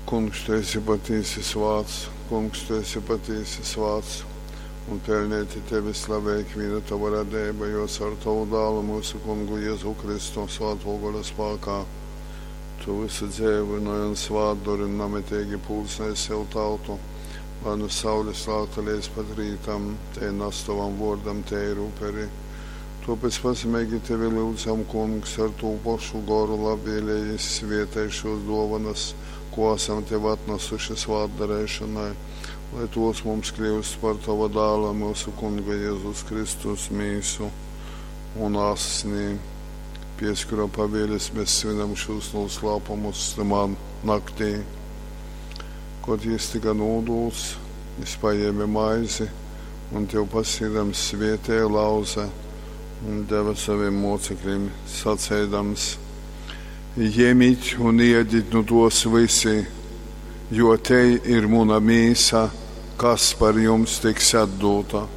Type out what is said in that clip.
Kungs, tu esi patiesas vārds, Kungs, tu esi patiesas vārds, un pelnīti tevi slavēt vīna tava radība, jo ar tavu dālu mūsu Kungu Jēzu Kristu svēto gara spēkā. Tu visu dzīvinoji un svātdori un namitīgi pulsnēji sev tautu, lai no saules lākalēs pat rītam, te nastavam vordam te ir uperi. Tāpēc pasimēgi tevi lūdzam, Kungs, ar to pašu garu labvēlējies svietējušos dovanas, ko esam tev atnesuši svātdarēšanai, lai tos mums kļūst par tava dāla mūsu Kunga Jēzus Kristus mīsu un asnī, pēc kura pavēles mēs svinam šos noslēpumus tamā naktī. Kad jis tika nodūts, jis paēma maizi un tev pasīdams svietēja lauze un deva saviem mocekļiem sacēdams: Ņemiet un ēdiet no tos visi, jo te ir mana mīsa, kas par jums tiks atdota.